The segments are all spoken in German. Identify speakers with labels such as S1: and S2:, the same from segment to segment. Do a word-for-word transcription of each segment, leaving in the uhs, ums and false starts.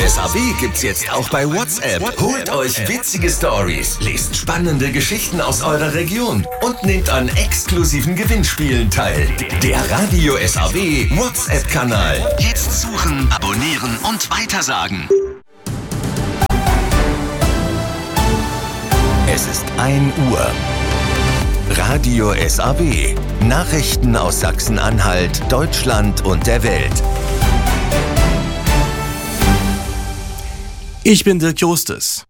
S1: S A W gibt's jetzt auch bei WhatsApp. Holt euch witzige Stories, lest spannende Geschichten aus eurer Region und nehmt an exklusiven Gewinnspielen teil. Der Radio S A W WhatsApp-Kanal. Jetzt suchen, abonnieren und weitersagen. Es ist ein Uhr. Radio S A W. Nachrichten aus Sachsen-Anhalt, Deutschland und der Welt.
S2: Ich bin Dirk Justus.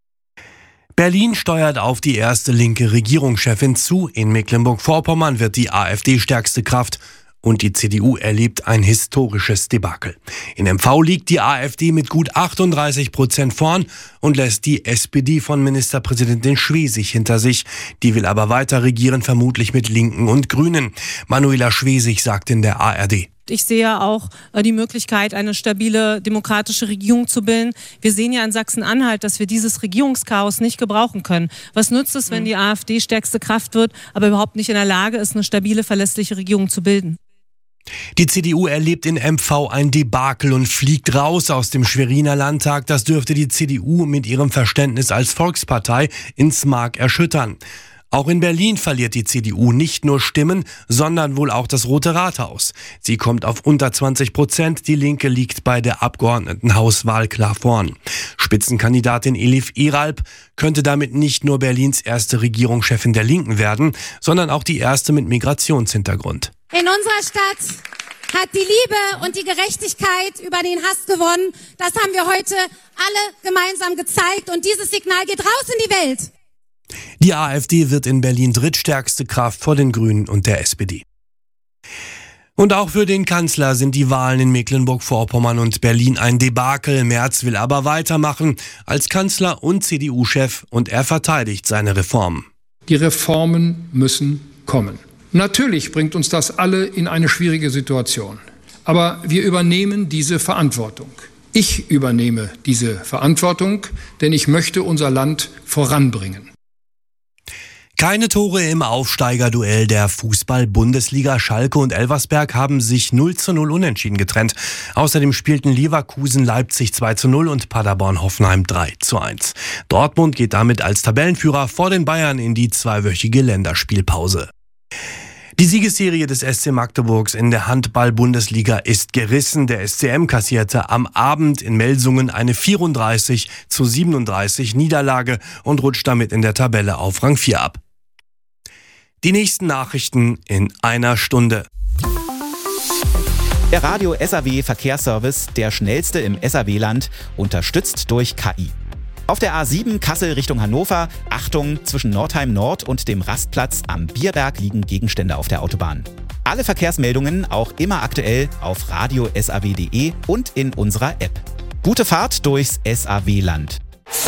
S2: Berlin steuert auf die erste linke Regierungschefin zu. In Mecklenburg-Vorpommern wird die AfD stärkste Kraft und die C D U erlebt ein historisches Debakel. In M V liegt die AfD mit gut achtunddreißig Prozent vorn und lässt die S P D von Ministerpräsidentin Schwesig hinter sich. Die will aber weiter regieren, vermutlich mit Linken und Grünen. Manuela Schwesig sagt in der A R D.
S3: Ich sehe auch äh, die Möglichkeit, eine stabile demokratische Regierung zu bilden. Wir sehen ja in Sachsen-Anhalt, dass wir dieses Regierungschaos nicht gebrauchen können. Was nützt es, wenn die AfD stärkste Kraft wird, aber überhaupt nicht in der Lage ist, eine stabile, verlässliche Regierung zu bilden?
S2: Die C D U erlebt in M V ein Debakel und fliegt raus aus dem Schweriner Landtag. Das dürfte die C D U mit ihrem Verständnis als Volkspartei ins Mark erschüttern. Auch in Berlin verliert die C D U nicht nur Stimmen, sondern wohl auch das Rote Rathaus. Sie kommt auf unter zwanzig Prozent. Die Linke liegt bei der Abgeordnetenhauswahl klar vorn. Spitzenkandidatin Elif Iralp könnte damit nicht nur Berlins erste Regierungschefin der Linken werden, sondern auch die erste mit Migrationshintergrund.
S4: In unserer Stadt hat die Liebe und die Gerechtigkeit über den Hass gewonnen. Das haben wir heute alle gemeinsam gezeigt und dieses Signal geht raus in die Welt.
S2: Die AfD wird in Berlin drittstärkste Kraft vor den Grünen und der S P D. Und auch für den Kanzler sind die Wahlen in Mecklenburg-Vorpommern und Berlin ein Debakel. Merz will aber weitermachen als Kanzler und C D U-Chef und er verteidigt seine Reformen.
S5: Die Reformen müssen kommen. Natürlich bringt uns das alle in eine schwierige Situation. Aber wir übernehmen diese Verantwortung. Ich übernehme diese Verantwortung, denn ich möchte unser Land voranbringen.
S2: Keine Tore im Aufsteigerduell der Fußball-Bundesliga. Schalke und Elversberg haben sich null zu null unentschieden getrennt. Außerdem spielten Leverkusen Leipzig zwei zu null und Paderborn Hoffenheim drei zu eins. Dortmund geht damit als Tabellenführer vor den Bayern in die zweiwöchige Länderspielpause. Die Siegesserie des S C Magdeburgs in der Handball-Bundesliga ist gerissen. Der S C M kassierte am Abend in Melsungen eine vierunddreißig zu siebenunddreißig Niederlage und rutscht damit in der Tabelle auf Rang vier ab. Die nächsten Nachrichten in einer Stunde.
S6: Der Radio S A W Verkehrsservice, der schnellste im S A W-Land, unterstützt durch K I. Auf der A sieben Kassel Richtung Hannover, Achtung, zwischen Nordheim Nord und dem Rastplatz am Bierberg liegen Gegenstände auf der Autobahn. Alle Verkehrsmeldungen auch immer aktuell auf radio s a w punkt d e und in unserer App. Gute Fahrt durchs S A W-Land.